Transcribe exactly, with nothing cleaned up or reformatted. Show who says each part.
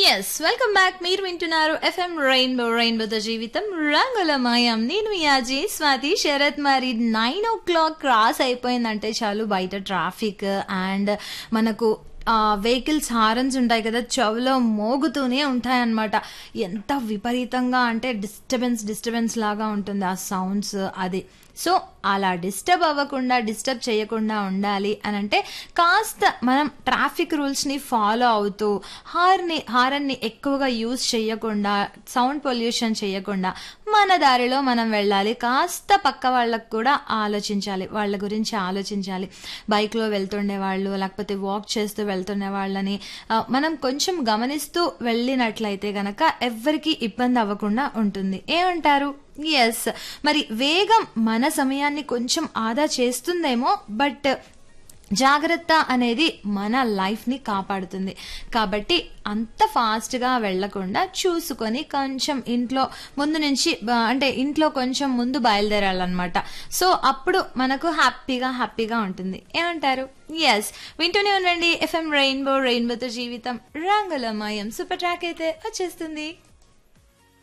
Speaker 1: Yes welcome back. మీరు వింటున్నారు FM rainbow రెయిన్బోతో జీవితం రంగులమయం. నేను మీ అజయ్ స్వాతి శరత్. మరి నైన్ ఓ క్లాక్ క్రాస్ అయిపోయిందంటే చాలు బయట ట్రాఫిక్ అండ్ మనకు వెహికల్స్ హారన్స్ ఉంటాయి కదా, చెవులో మోగుతూనే ఉంటాయన్నమాట. ఎంత విపరీతంగా అంటే డిస్టర్బెన్స్ డిస్టర్బెన్స్ లాగా ఉంటుంది ఆ సౌండ్స్. అది సో అలా డిస్టర్బ్ అవ్వకుండా డిస్టర్బ్ చేయకుండా ఉండాలి అని అంటే కాస్త మనం ట్రాఫిక్ రూల్స్ని ఫాలో అవుతూ హార్ని హారన్ని ఎక్కువగా యూజ్ చేయకుండా సౌండ్ పొల్యూషన్ చేయకుండా మన దారిలో మనం వెళ్ళాలి. కాస్త పక్క వాళ్ళకు కూడా ఆలోచించాలి, వాళ్ళ గురించి ఆలోచించాలి. బైక్లో వెళ్తుండే వాళ్ళు లేకపోతే వాక్ చేస్తూ వెళ్తుండే వాళ్ళని మనం కొంచెం గమనిస్తూ వెళ్ళినట్లయితే గనక ఎవ్వరికి ఇబ్బంది అవ్వకుండా ఉంటుంది. ఏమంటారు? ఎస్, మరి వేగం మన సమయాన్ని కొంచెం ఆదా చేస్తుందేమో, బట్ జాగ్రత్త అనేది మన లైఫ్ని కాపాడుతుంది. కాబట్టి అంత ఫాస్ట్గా వెళ్లకుండా చూసుకొని కొంచెం ఇంట్లో ముందు నుంచి అంటే ఇంట్లో కొంచెం ముందు బయలుదేరాలన్నమాట. సో అప్పుడు మనకు హ్యాపీగా హ్యాపీగా ఉంటుంది. ఏమంటారు? ఎస్, వింటూనే ఉండండి ఎఫ్ఎం రెయిన్బో రెయిన్బోతో జీవితం రంగులమయం. సూపర్ ట్రాక్ అయితే వచ్చేస్తుంది.